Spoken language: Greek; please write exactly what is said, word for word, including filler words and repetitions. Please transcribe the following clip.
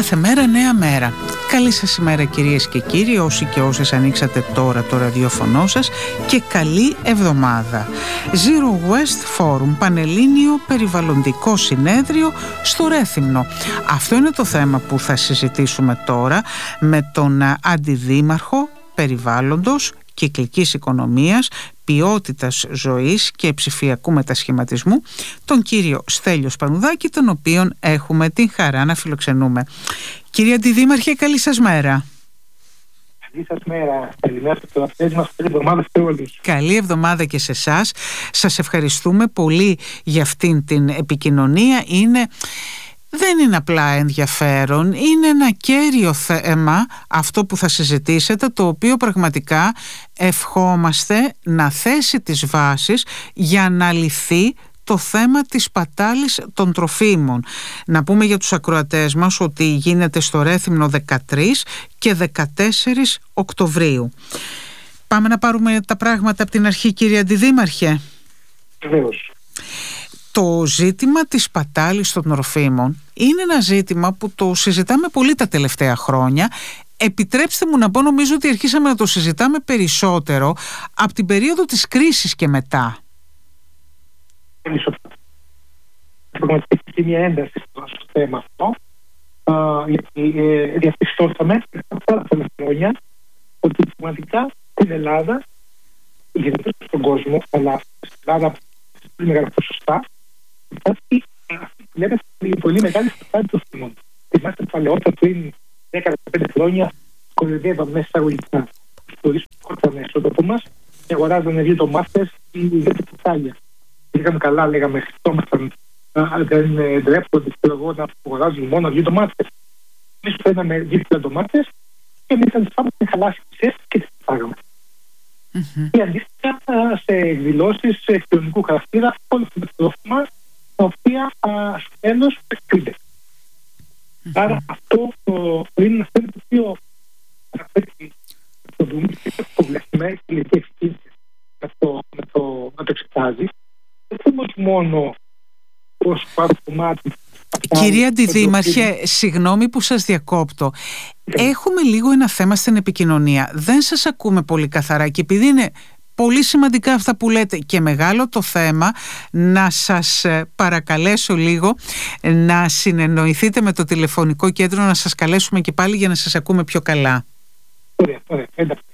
Κάθε μέρα νέα μέρα. Καλή σας ημέρα κυρίες και κύριοι, όσοι και όσες ανοίξατε τώρα το ραδιόφωνο σας, και καλή εβδομάδα. Zero West Forum, Πανελλήνιο Περιβαλλοντικό Συνέδριο στο Ρέθυμνο. Αυτό είναι το θέμα που θα συζητήσουμε τώρα με τον Αντιδήμαρχο Περιβάλλοντος, Κυκλικής Οικονομίας, Ποιότητας Ζωής και Ψηφιακού Μετασχηματισμού, τον κύριο Στέλιο Σπανουδάκη, τον οποίον έχουμε την χαρά να φιλοξενούμε. Κύριε Αντιδήμαρχε, καλή σας μέρα. Καλή σας μέρα. Καλημέρα στο τραπέζι μας. Καλή εβδομάδα σε όλους. Καλή εβδομάδα και σε εσάς. Σας ευχαριστούμε πολύ για αυτήν την επικοινωνία. Είναι... Δεν είναι απλά ενδιαφέρον, είναι ένα κέριο θέμα αυτό που θα συζητήσετε, το οποίο πραγματικά ευχόμαστε να θέσει τις βάσεις για να λυθεί το θέμα της πατάλης των τροφίμων. Να πούμε για τους ακροατές μας ότι γίνεται στο Ρέθυμνο δεκατρείς και δεκατέσσερις Οκτωβρίου. Πάμε να πάρουμε τα πράγματα από την αρχή, κύριε Αντιδήμαρχε. Βεβαίως. Το ζήτημα της πατάλης των τροφίμων είναι ένα ζήτημα που το συζητάμε πολύ τα τελευταία χρόνια. Επιτρέψτε μου να πω, νομίζω ότι αρχίσαμε να το συζητάμε περισσότερο από την περίοδο της κρίσης και μετά. Πραγματικά έχει μια ένταση στο θέμα αυτό, γιατί διαπιστώσαμε αυτά τα χρόνια ότι πραγματικά στην Ελλάδα, γενικότερα στον κόσμο, αλλά στην Ελλάδα σε πολύ μεγάλα ποσοστά, υπάρχει αυτή που λέμε πολύ μεγάλη σπατάλη των τροφίμων. Θυμάστε παλαιότερα, πριν δέκα με πέντε χρόνια, κοροϊδεύαμε μέσα εισαγωγικά στους κόρτανε στον τόπο μας και αγοράζανε δύο ντομάτες ή δύο κουτάλια. Πήγαμε καλά, λέγαμε, χριστόμασταν, δεν ντρέπονται, ξέρω εγώ, να αγοράζουν μόνο δύο ντομάτες. Εμείς φέρναμε δύο κιλά ντομάτες και εμείς θα τις πάμε να χαλάσει τις και τις φάγαμε. Mm-hmm. Και αντίστοιχα σε εκδηλώσεις κοινωνικού χαρακτήρα, όλα αυτά τα τρόφιμα, τα οποία στο τέλος κρίνεται. Mm-hmm. Άρα αυτό το, είναι ένα θέμα το οποίο θα πρέπει να το δούμε και να το βλέπουμε και η εξήγηση να το, να το, να το εξετάζει. Δεν όμως μόνο ως πάρω κομμάτι. Κύριε Αντιδήμαρχε, συγγνώμη που σας διακόπτω. Έχουμε λίγο ένα θέμα στην επικοινωνία. Δεν σας ακούμε πολύ καθαρά και επειδή είναι πολύ σημαντικά αυτά που λέτε και μεγάλο το θέμα, να σας παρακαλέσω λίγο να συνεννοηθείτε με το τηλεφωνικό κέντρο, να σας καλέσουμε και πάλι για να σας ακούμε πιο καλά. Ωραία, ωραία, εντάξει.